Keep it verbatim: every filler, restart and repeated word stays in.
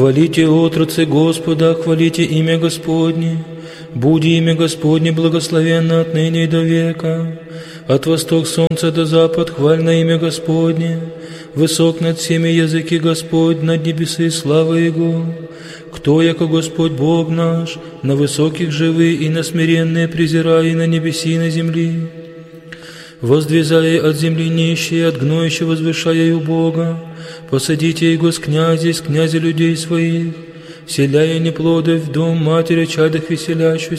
Хвалите, отрацы Господа, хвалите имя Господне, буди имя Господне благословенно отныне и до века. От восток солнца до запад хваль на имя Господне, высок над всеми языки Господь, над небесы слава Его. Кто, яко Господь Бог наш, на высоких живы и на смиренные презирая, и на небеси и на земли? Воздвизая от земли нищие, от гноющего возвышая у Бога, посадите Его с князей, с князя людей своих, вселяя неплоды в дом матери чадых веселящуюся.